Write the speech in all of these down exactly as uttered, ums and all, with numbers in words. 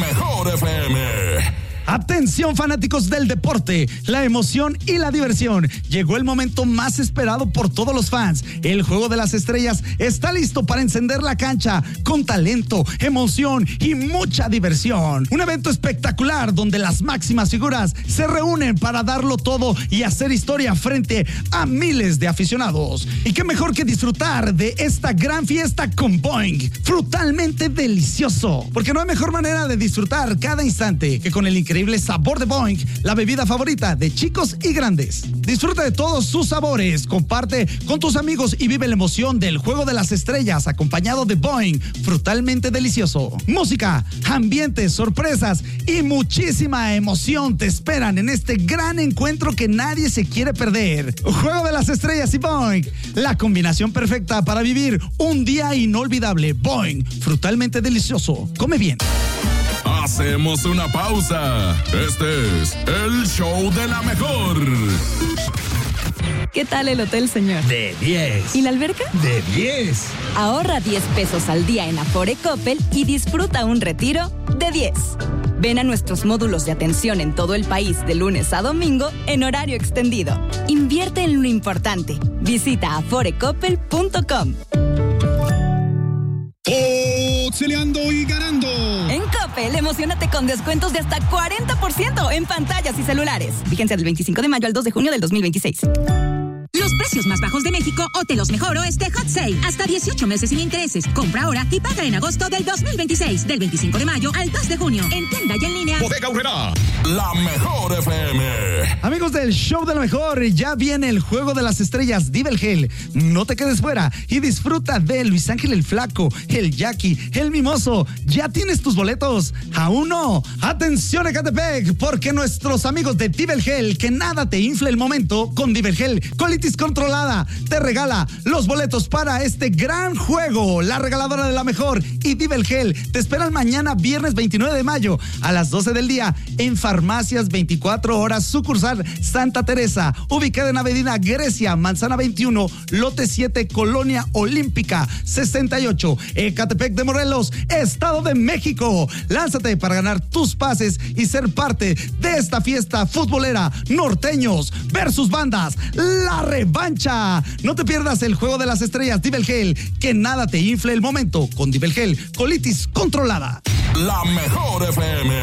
mejor F M. Atención, fanáticos del deporte, la emoción y la diversión. Llegó el momento más esperado por todos los fans. El Juego de las Estrellas está listo para encender la cancha con talento, emoción y mucha diversión. Un evento espectacular donde las máximas figuras se reúnen para darlo todo y hacer historia frente a miles de aficionados. Y qué mejor que disfrutar de esta gran fiesta con Boing, frutalmente delicioso. Porque no hay mejor manera de disfrutar cada instante que con el increíble increíble sabor de Boing, la bebida favorita de chicos y grandes. Disfruta de todos sus sabores, comparte con tus amigos y vive la emoción del Juego de las Estrellas acompañado de Boing, frutalmente delicioso. Música, ambientes, sorpresas y muchísima emoción te esperan en este gran encuentro que nadie se quiere perder. Juego de las Estrellas y Boing, la combinación perfecta para vivir un día inolvidable. Boing, frutalmente delicioso. Come bien. Hacemos una pausa. Este es el show de la mejor. ¿Qué tal el hotel, señor? De diez. ¿Y la alberca? De diez. Ahorra diez pesos al día en Afore Coppel y disfruta un retiro de diez. Ven a nuestros módulos de atención en todo el país de lunes a domingo en horario extendido. Invierte en lo importante. Visita afore coppel punto com. Oxeleando y ganando. En Coppel, emocionate con descuentos de hasta cuarenta por ciento en pantallas y celulares. Vigencia del veinticinco de mayo al dos de junio del dos mil veintiséis. Los precios más bajos de México o te los mejoro este Hot Sale. Hasta dieciocho meses sin intereses. Compra ahora y paga en agosto del dos mil veintiséis. Del veinticinco de mayo al dos de junio. En tienda y en línea. Bodega Aurrera, la mejor F M. Amigos del show de la mejor, ya viene el Juego de las Estrellas Divelgel. No te quedes fuera y disfruta de Luis Ángel el Flaco, el Jackie, el Mimoso. ¿Ya tienes tus boletos? ¿Aún no? Atención, Ecatepec, porque nuestros amigos de Divelgel, que nada te infle el momento, con Divelgel Colitis Controlada, te regala los boletos para este gran juego. La regaladora de la mejor y Divelgel te esperan mañana, viernes veintinueve de mayo, a las doce del día, en Farmacias veinticuatro horas, sucursal Santa Teresa, ubicada en Avenida Grecia, Manzana veintiuno, lote siete, Colonia Olímpica sesenta y ocho, Ecatepec de Morelos, Estado de México. Lánzate para ganar tus pases y ser parte de esta fiesta futbolera. Norteños versus bandas, la revancha. No te pierdas el Juego de las Estrellas Divelgel, que nada te infle el momento, con Divelgel Colitis Controlada. La mejor F M.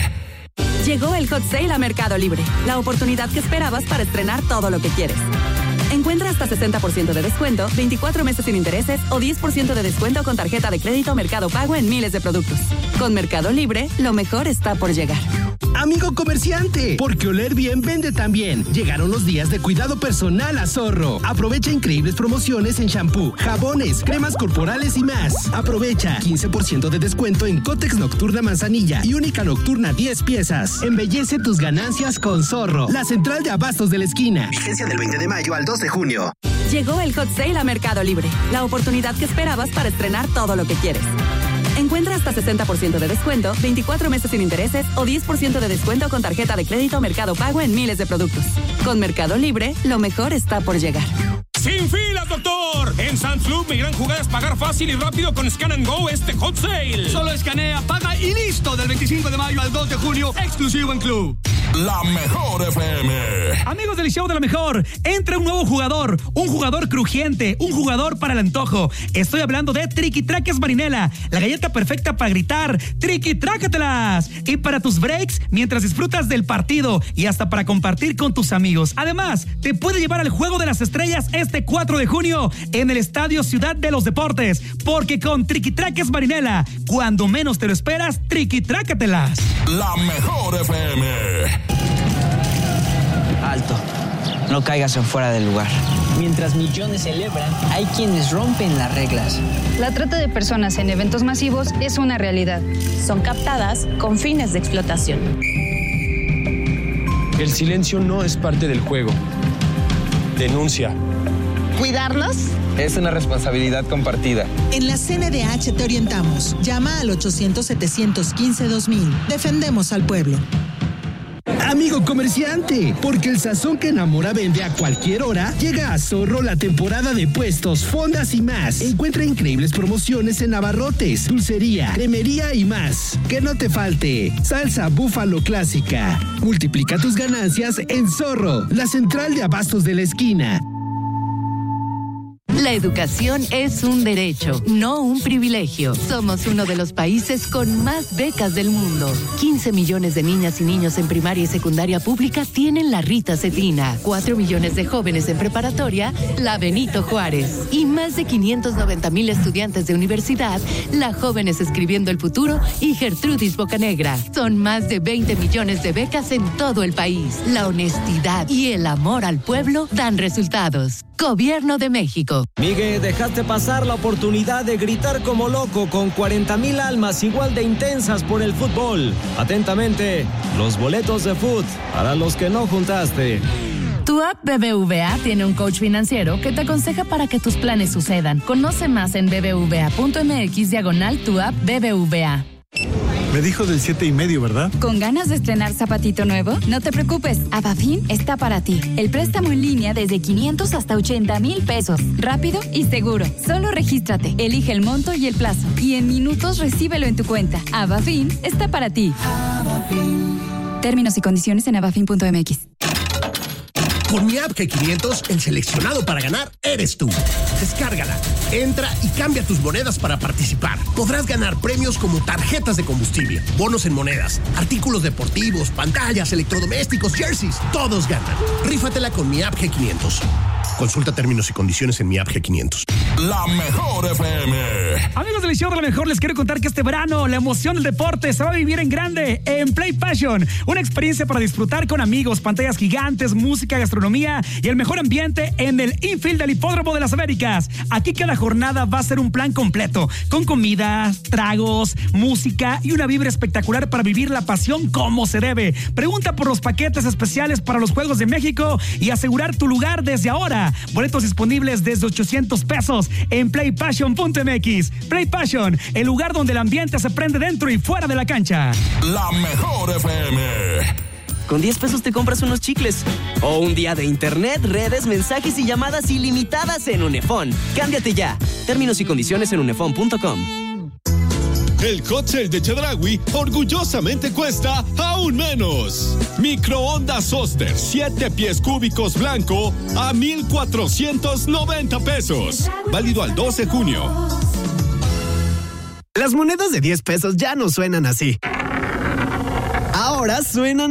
Llegó el Hot Sale a Mercado Libre, la oportunidad que esperabas para estrenar todo lo que quieres. Encuentra hasta sesenta por ciento de descuento, veinticuatro meses sin intereses o diez por ciento de descuento con tarjeta de crédito Mercado Pago en miles de productos. Con Mercado Libre, lo mejor está por llegar. Amigo comerciante, porque oler bien vende también. Llegaron los días de cuidado personal a Zorro. Aprovecha increíbles promociones en shampoo, jabones, cremas corporales y más. Aprovecha quince por ciento de descuento en Cotex Nocturna Manzanilla y Única Nocturna diez piezas. Embellece tus ganancias con Zorro, la central de abastos de la esquina. Vigencia del veinte de mayo al dos de junio. Llegó el Hot Sale a Mercado Libre, la oportunidad que esperabas para estrenar todo lo que quieres. Encuentra hasta sesenta por ciento de descuento, veinticuatro meses sin intereses o diez por ciento de descuento con tarjeta de crédito Mercado Pago en miles de productos. Con Mercado Libre, lo mejor está por llegar. ¡Sin filas, doctor! En Sam's Club, mi gran jugada es pagar fácil y rápido con Scan and Go este Hot Sale. Solo escanea, paga y listo. Del veinticinco de mayo al dos de junio, exclusivo en Club. La mejor F M. Amigos del show de la mejor, entra un nuevo jugador, un jugador crujiente, un jugador para el antojo. Estoy hablando de Triquitraques Marinela, la galleta perfecta para gritar ¡Triquitrácatelas! Y para tus breaks, mientras disfrutas del partido y hasta para compartir con tus amigos. Además, te puede llevar al Juego de las Estrellas este cuatro de junio en el Estadio Ciudad de los Deportes, porque con Triquitraques Marinela, cuando menos te lo esperas, triquitrácatelas. La mejor F M. Alto, no caigas en fuera del lugar. Mientras millones celebran, hay quienes rompen las reglas. La trata de personas en eventos masivos es una realidad. Son captadas con fines de explotación. El silencio no es parte del juego. Denuncia. ¿Cuidarlos? Es una responsabilidad compartida. En la C N D H te orientamos. Llama al ochocientos, setecientos quince, dos mil. Defendemos al pueblo. Amigo comerciante, porque el sazón que enamora vende a cualquier hora, llega a Zorro la temporada de puestos, fondas y más. Encuentra increíbles promociones en abarrotes, dulcería, cremería y más. Que no te falte salsa búfalo clásica. Multiplica tus ganancias en Zorro, la central de abastos de la esquina. La educación es un derecho, no un privilegio. Somos uno de los países con más becas del mundo. quince millones de niñas y niños en primaria y secundaria pública tienen la Rita Cetina. cuatro millones de jóvenes en preparatoria, la Benito Juárez. Y más de quinientos noventa mil estudiantes de universidad, la Jóvenes Escribiendo el Futuro y Gertrudis Bocanegra. Son más de veinte millones de becas en todo el país. La honestidad y el amor al pueblo dan resultados. Gobierno de México. Miguel, dejaste pasar la oportunidad de gritar como loco con cuarenta mil almas igual de intensas por el fútbol. Atentamente, los boletos de fútbol para los que no juntaste. Tu app B B V A tiene un coach financiero que te aconseja para que tus planes sucedan. Conoce más en bbva.mx diagonal tu app B B V A. Me dijo del siete y medio, ¿verdad? ¿Con ganas de estrenar zapatito nuevo? No te preocupes, Avafin está para ti. El préstamo en línea desde quinientos hasta ochenta mil pesos. Rápido y seguro. Solo regístrate, elige el monto y el plazo. Y en minutos recíbelo en tu cuenta. Avafin está para ti. Avafin. Términos y condiciones en avafin punto m x. Con mi app G quinientos, el seleccionado para ganar eres tú. Descárgala, entra y cambia tus monedas para participar. Podrás ganar premios como tarjetas de combustible, bonos en monedas, artículos deportivos, pantallas, electrodomésticos, jerseys. Todos ganan. Rífatela con mi app G quinientos. Consulta términos y condiciones en mi app G quinientos. La mejor F M. Amigos del show de La Mejor, les quiero contar que este verano la emoción del deporte se va a vivir en grande en Play Passion. Una experiencia para disfrutar con amigos, pantallas gigantes, música, gastronomía y el mejor ambiente en el infield del Hipódromo de las Américas. Aquí cada jornada va a ser un plan completo, con comida, tragos, música y una vibra espectacular para vivir la pasión como se debe. Pregunta por los paquetes especiales para los Juegos de México y asegurar tu lugar desde ahora. Boletos disponibles desde ochocientos pesos en play passion punto m x. Play Passion, el lugar donde el ambiente se prende dentro y fuera de la cancha. La mejor F M. Con diez pesos te compras unos chicles. O un día de internet, redes, mensajes y llamadas ilimitadas en Unifón. Cámbiate ya. Términos y condiciones en unifón punto com. El hot sale de Chedraui orgullosamente cuesta aún menos. Microondas Oster siete pies cúbicos blanco a mil cuatrocientos noventa pesos. Válido al doce de junio. Las monedas de diez pesos ya no suenan así. Ahora suenan